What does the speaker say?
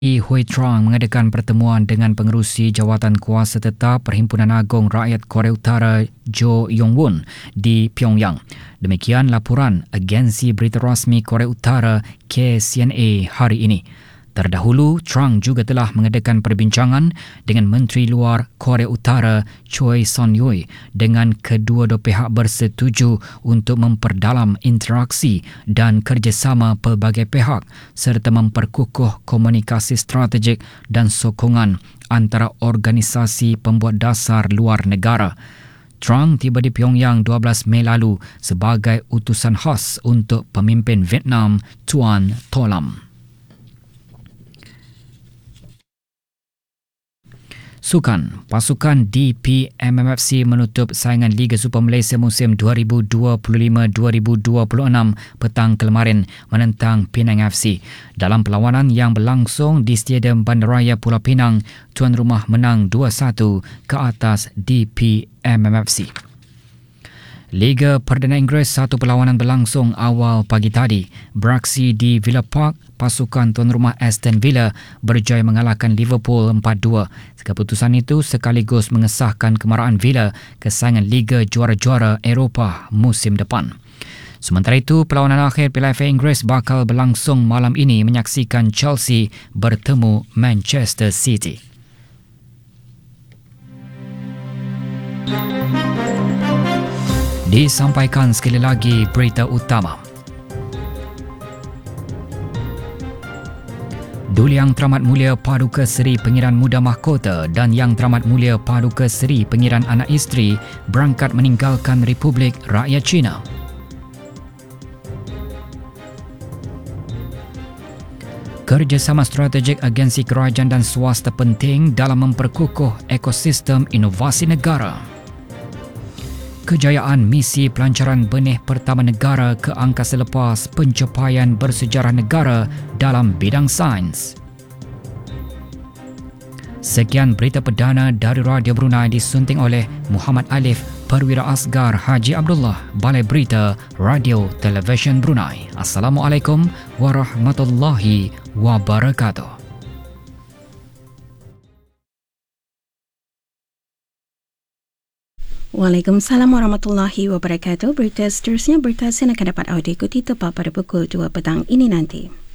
Hui Trong mengadakan pertemuan dengan pengerusi Jawatan Kuasa Tetap Perhimpunan Agong Rakyat Korea Utara Jo Yong-won di Pyongyang. Demikian laporan agensi berita rasmi Korea Utara KCNA hari ini. Terdahulu, Trong juga telah mengadakan perbincangan dengan Menteri Luar Korea Utara Choi Son-hui dengan kedua-dua pihak bersetuju untuk memperdalam interaksi dan kerjasama pelbagai pihak serta memperkukuh komunikasi strategik dan sokongan antara organisasi pembuat dasar luar negara. Trong tiba di Pyongyang 12 Mei lalu sebagai utusan khas untuk pemimpin Vietnam Tuan To Lam. Sukan, pasukan DPMMFC menutup saingan Liga Super Malaysia musim 2025-2026 petang kemarin menentang Penang FC. Dalam perlawanan yang berlangsung di Stadium Bandaraya Pulau Pinang, tuan rumah menang 2-1 ke atas DPMMFC. Liga Perdana Inggeris, satu perlawanan berlangsung awal pagi tadi. Beraksi di Villa Park, pasukan tuan rumah Aston Villa berjaya mengalahkan Liverpool 4-2. Keputusan itu sekaligus mengesahkan kemaraan Villa ke saingan Liga Juara-Juara Eropah musim depan. Sementara itu, perlawanan akhir Piala FA Inggeris bakal berlangsung malam ini menyaksikan Chelsea bertemu Manchester City. Disampaikan sekali lagi berita utama. Duli Yang Teramat Mulia Paduka Seri Pengiran Muda Mahkota dan Yang Teramat Mulia Paduka Seri Pengiran Anak Isteri berangkat meninggalkan Republik Rakyat China. Kerjasama strategik agensi kerajaan dan swasta penting dalam memperkukuh ekosistem inovasi negara. Kejayaan misi pelancaran benih pertama negara ke angkasa lepas pencapaian bersejarah negara dalam bidang sains. Sekian berita perdana dari Radio Brunei disunting oleh Muhammad Alif, Perwira Asgar Haji Abdullah, Balai Berita Radio Televisyen Brunei. Assalamualaikum warahmatullahi wabarakatuh. Waalaikumsalam warahmatullahi wabarakatuh. Berita seterusnya, berita akan dapat audio ikuti tepat pada pukul 2 petang ini nanti.